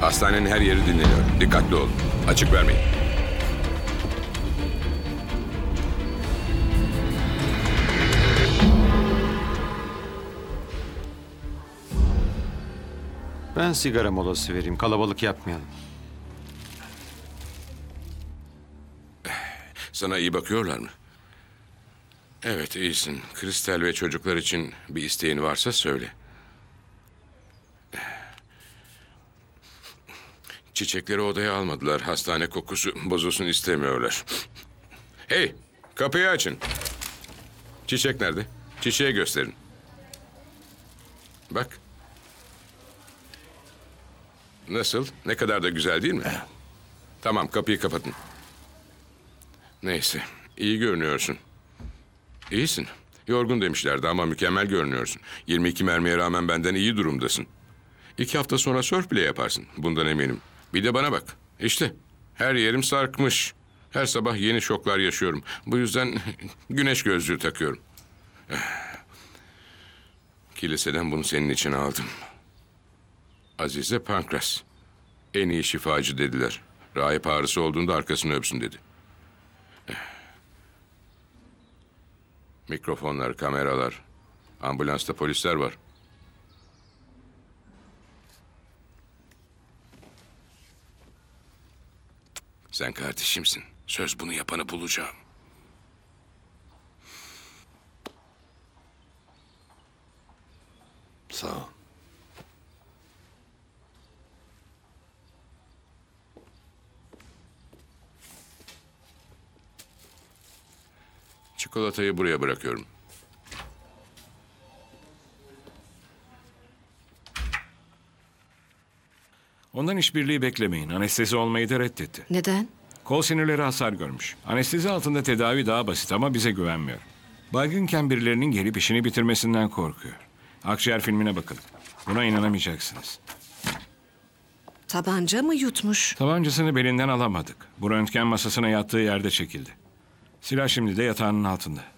Hastanenin her yeri dinleniyor. Dikkatli olun. Açık vermeyin. Ben sigara molası vereyim. Kalabalık yapmayalım. Sana iyi bakıyorlar mı? Evet, iyisin. Kristal ve çocuklar için bir isteğin varsa söyle. Çiçekleri odaya almadılar. Hastane kokusu bozulsun istemiyorlar. Hey, kapıyı açın. Çiçek nerede? Çiçeği gösterin. Bak. Nasıl? Ne kadar da güzel değil mi? Tamam, kapıyı kapatın. Neyse, iyi görünüyorsun. İyisin. Yorgun demişlerdi ama mükemmel görünüyorsun. 22 mermiye rağmen benden iyi durumdasın. 2 hafta sonra sörf bile yaparsın. Bundan eminim. Bir de bana bak. İşte her yerim sarkmış. Her sabah yeni şoklar yaşıyorum. Bu yüzden güneş gözlüğü takıyorum. Kiliseden bunu senin için aldım. Azize Pankras. En iyi şifacı dediler. Rahip ağrısı olduğunda arkasını öpsün dedi. Mikrofonlar, kameralar, ambulansta polisler var. Sen kardeşimsin. Söz bunu yapanı bulacağım. Sağ ol. Çikolatayı buraya bırakıyorum. Ondan işbirliği beklemeyin. Anestezi olmayı da reddetti. Neden? Kol sinirleri hasar görmüş. Anestezi altında tedavi daha basit ama bize güvenmiyor. Baygınken birilerinin gelip işini bitirmesinden korkuyor. Akciğer filmine bakın. Buna inanamayacaksınız. Tabanca mı yutmuş? Tabancasını belinden alamadık. Bu röntgen masasına yattığı yerde çekildi. Silah şimdi de yatağının altında.